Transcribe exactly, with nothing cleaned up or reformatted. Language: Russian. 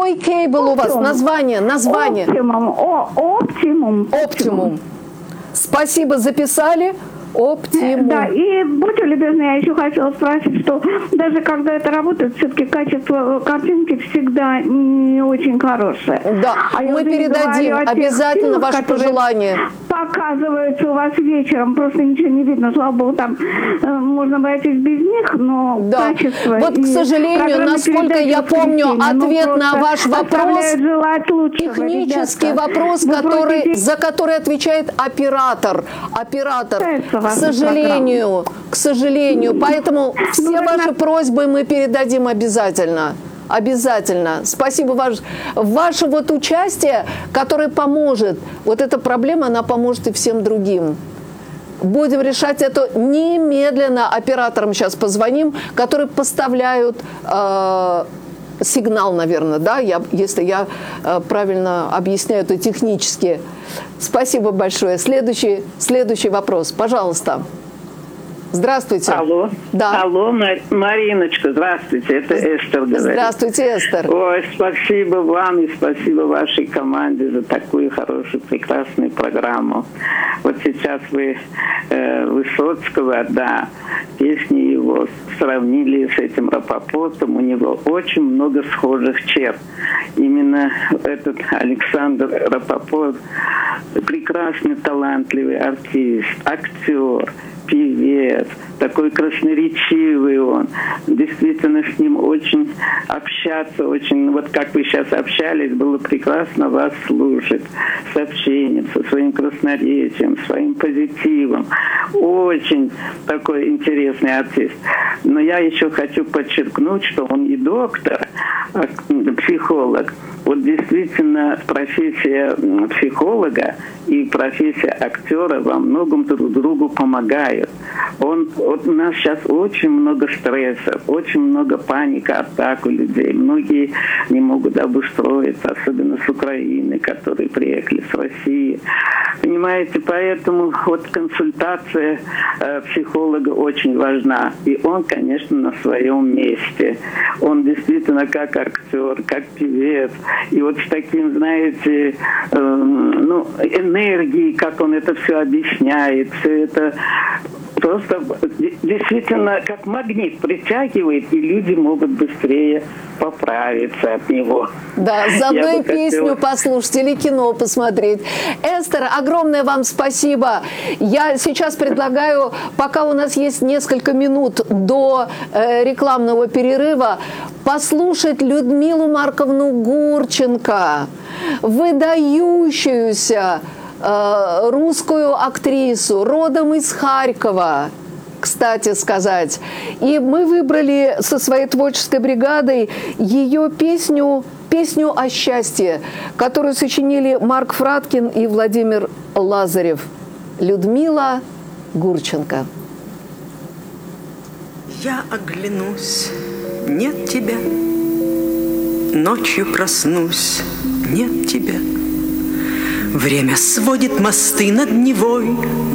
какой кейбл у вас? Название, название. Оптимум. О, оптимум. Оптимум. Спасибо, записали. Оптимум. Да, и будьте любезны, я еще хотела спросить, что даже когда это работает, все-таки качество картинки всегда не очень хорошее. Да, а мы передадим обязательно фильмах, ваше пожелание. Показываются у вас вечером, просто ничего не видно, слава богу, там э, можно обойтись без них, но да. качество... Вот, к сожалению, насколько я помню, ответ на ваш вопрос, технический ребята. вопрос, который, против... за который отвечает оператор. Оператор. К сожалению, к сожалению. Поэтому все ваши просьбы мы передадим обязательно. Обязательно. Спасибо ваше, ваше вот участие, которое поможет. Вот эта проблема, она поможет и всем другим. Будем решать это немедленно. Операторам сейчас позвоним, которые поставляют э, сигнал, наверное, да, я, если я э, правильно объясняю это технически. Спасибо большое. Следующий, следующий вопрос, пожалуйста. Здравствуйте. Алло. Да. Алло, Мариночка, здравствуйте. Это Эстер говорит. Здравствуйте, Эстер. Ой, спасибо вам и спасибо вашей команде за такую хорошую, прекрасную программу. Вот сейчас вы э, Высоцкого, да, песни его сравнили с этим Рапопортом. У него очень много схожих черт. Именно этот Александр Рапопорт прекрасный, талантливый артист, актер, певец, такой красноречивый он. Действительно, с ним очень общаться, очень, вот как вы сейчас общались, было прекрасно вас слушать. С общением, со своим красноречием, своим позитивом. Очень такой интересный артист. Но я еще хочу подчеркнуть, что он и доктор, психолог. Вот действительно профессия психолога и профессия актера во многом друг другу помогают. Он, вот у нас сейчас очень много стресса, очень много паники, атак у людей. Многие не могут обустроиться, особенно с Украины, которые приехали с России. Понимаете, поэтому вот консультация э, психолога очень важна. И он, конечно, на своем месте. Он действительно как актер, как певец. И вот с таким, знаете, э, ну, энергией, как он это все объясняет, все это просто действительно как магнит притягивает, и люди могут быстрее поправиться от него. Да, заодно и песню хотела... послушать или кино посмотреть. Эстер, огромное вам спасибо. Я сейчас предлагаю, пока у нас есть несколько минут до э, рекламного перерыва, послушать Людмилу Марковну Гурченко, выдающуюся э, русскую актрису, родом из Харькова, кстати сказать. И мы выбрали со своей творческой бригадой ее песню, песню о счастье, которую сочинили Марк Фраткин и Владимир Лазарев. Людмила Гурченко. Я оглянусь, нет тебя, ночью проснусь, нет тебя. Время сводит мосты над Невой,